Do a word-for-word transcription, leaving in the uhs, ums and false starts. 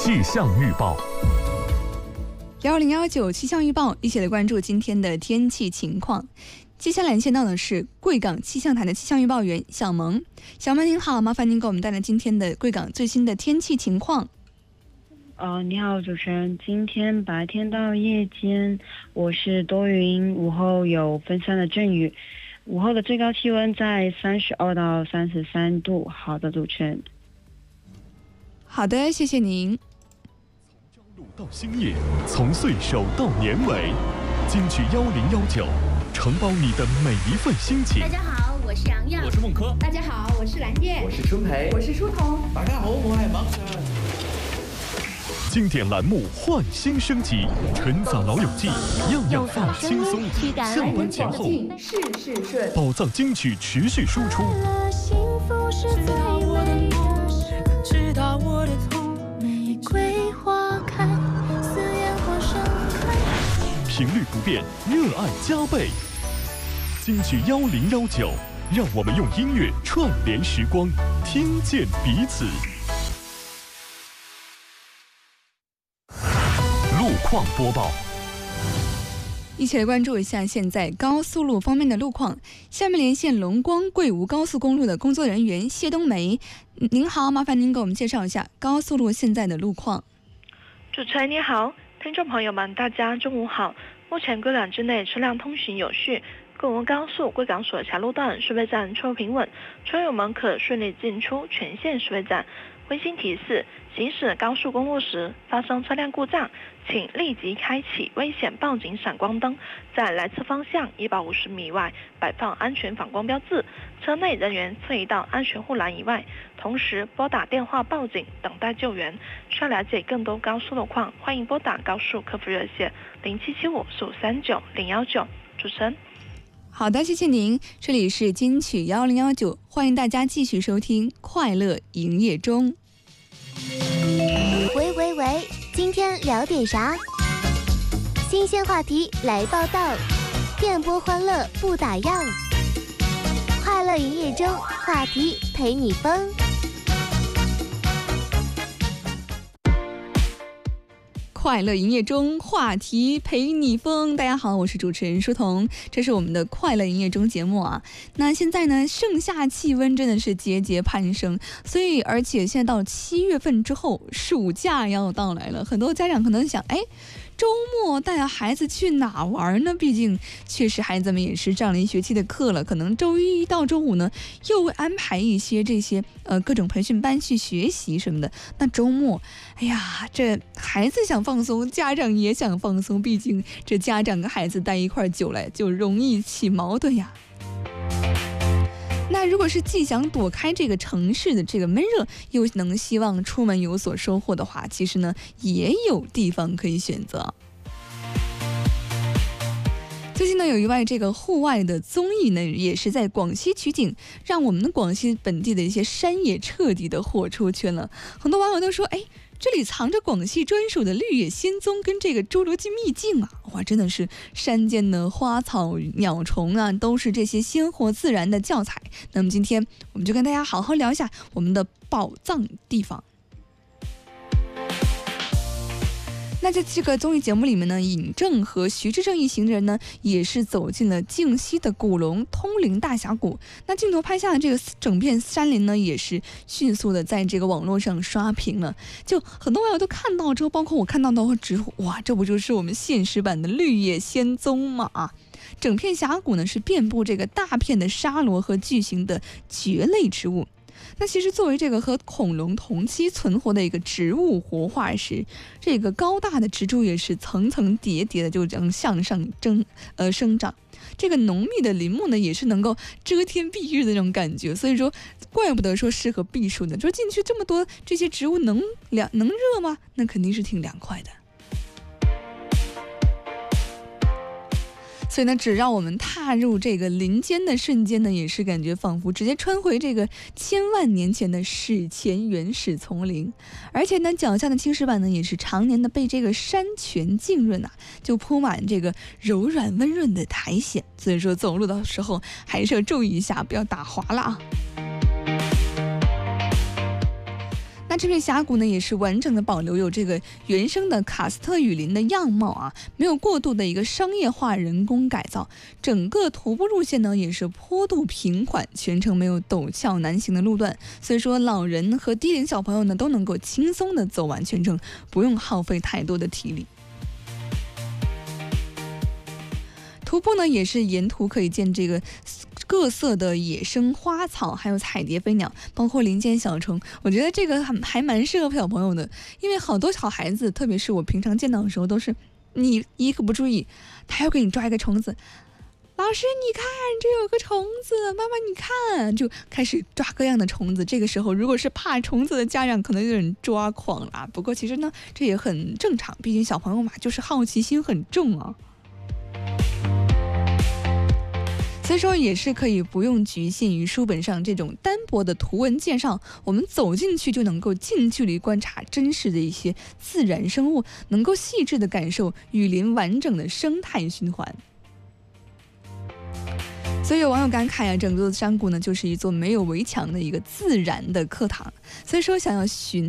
气象预报。 幺零幺九气象预报，一起来关注今天的天气情况。接下来见到的是贵港气象台的气象预报员小萌。小萌您好，麻烦您给我们带来今天的贵港最新的天气情况。 呃，你好，主持人。今天白天到夜间，我是多云，午后有分散的阵雨。午后的最高气温在三十二到三十三度。好的，主持人。 好的，谢谢您。 从朝露到星夜，从岁首到年尾，金曲幺零幺九，承包你的每一份心情。 大家好，我是杨洋， 我是孟柯。 大家好，我是蓝叶， 我是春培， 我是舒彤。 大家好，我係孟晨。 经典栏目焕新升级，纯早老友记，样样放轻松。下班前后， 事事顺， 宝藏金曲持续输出。 幸福是最美的，直到我的痛，玫瑰花开，似烟火盛开。 频率不变，热爱加倍。金曲幺零幺九，让我们用音乐串联时光，听见彼此。路况播报， 一起来关注一下现在高速路方面的路况。下面连线龙光贵吴高速公路的工作人员谢冬梅。您好，麻烦您给我们介绍一下高速路现在的路况。 主持人你好，听众朋友们大家中午好。目前贵港之内车辆通行有序，贵吴高速贵港所辖路段收费站车平稳，车友们可顺利进出全线收费站。温馨提示：行驶高速公路时发生车辆故障，请立即开启危险报警闪光灯，在来车方向一百五十米外摆放安全反光标志，车内人员侧移到安全护栏以外，同时拨打电话报警等待救援。需要了解更多高速路况，欢迎拨打高速客服热线零七七五四五三九零幺九。主持人。 好的，谢谢您。这里是金曲幺零幺九，欢迎大家继续收听快乐营业中。 喂喂喂，今天聊点啥？新鲜话题来报道，电波欢乐不打烊。快乐营业中，话题陪你疯。 快乐营业中，话题陪你疯。大家好，我是主持人舒彤，这是我们的快乐营业中节目啊。那现在呢，盛夏气温真的是节节攀升，所以而且现在到七月份之后，暑假要到来了，很多家长可能想，哎，周末带孩子去哪玩呢？毕竟确实孩子们也是上了一学期的课了，可能周一到周五呢又会安排一些这些呃各种培训班去学习什么的。那周末，哎呀，这孩子想放松，家长也想放松，毕竟这家长跟孩子待一块久了，就容易起矛盾呀。那如果是既想躲开这个城市的这个闷热，又能希望出门有所收获的话，其实呢也有地方可以选择。最近呢，有一位这个户外的综艺呢，也是在广西取景，让我们的广西本地的一些山野彻底的火出圈了。很多网友都说，哎，这里藏着广西专属的绿野仙踪跟这个侏罗纪秘境啊！哇，真的是山间的花草鸟虫啊，都是这些鲜活自然的教材。那么今天我们就跟大家好好聊一下我们的宝藏地方。那在这个综艺节目里面呢，尹正和徐志胜一行人呢，也是走进了靖西的古龙通灵大峡谷。那镜头拍下的这个整片山林呢，也是迅速的在这个网络上刷屏了。就很多网友都看到之后，包括我看到的直呼，哇，这不就是我们现实版的绿野仙踪吗？整片峡谷呢是遍布这个大片的沙罗和巨型的蕨类植物。那其实作为这个和恐龙同期存活的一个植物活化石，这个高大的植株也是层层叠叠的就这样向上争呃生长。这个浓密的林木呢，也是能够遮天蔽日的那种感觉，所以说怪不得说适合避暑呢。说进去这么多这些植物能凉能热吗？那肯定是挺凉快的。所以呢，只让我们踏入这个林间的瞬间呢，也是感觉仿佛直接穿回这个千万年前的史前原始丛林。而且呢，脚下的青石板呢，也是常年的被这个山泉浸润啊，就铺满这个柔软温润的苔藓。所以说走路的时候还是要注意一下，不要打滑了啊。 那这片峡谷呢，也是完整的保留有这个原生的喀斯特雨林的样貌啊，没有过度的一个商业化人工改造。整个徒步路线呢，也是坡度平缓，全程没有陡峭难行的路段，所以说老人和低龄小朋友呢，都能够轻松的走完全程，不用耗费太多的体力。徒步呢，也是沿途可以见这个各色的野生花草，还有彩蝶飞鸟，包括林间小虫。我觉得这个还还蛮适合小朋友的，因为好多小孩子，特别是我平常见到的时候，都是你一个不注意，他要给你抓一个虫子。老师，你看这有个虫子，妈妈你看，就开始抓各样的虫子。这个时候，如果是怕虫子的家长，可能有点抓狂了。不过其实呢，这也很正常，毕竟小朋友嘛，就是好奇心很重啊。所以说也是可以不用局限于书本上这种单薄的图文介绍，我们走进去就能够近距离观察真实的一些自然生物，能够细致的感受雨林完整的生态循环。所以有网友感慨啊，整个山谷呢就是一座没有围墙的一个自然的课堂。所以说想要寻